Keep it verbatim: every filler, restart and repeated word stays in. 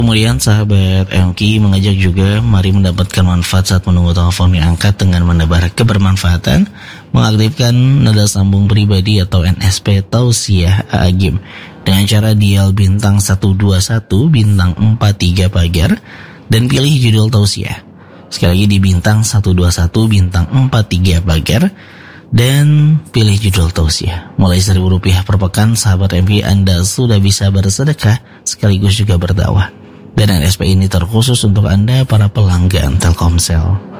Kemudian sahabat M Q mengajak juga mari mendapatkan manfaat saat menunggu telepon diangkat dengan menebar kebermanfaatan, mengaktifkan nada sambung pribadi atau N S P Tausiah Agim dengan cara dial bintang satu dua satu bintang empat tiga pagar dan pilih judul tausiah. Sekali lagi di bintang satu dua satu bintang empat tiga pagar dan pilih judul tausiah. Mulai seribu rupiah per pekan, sahabat M Q, Anda sudah bisa bersedekah sekaligus juga berdakwah. Dan N S P ini terkhusus untuk Anda para pelanggan Telkomsel.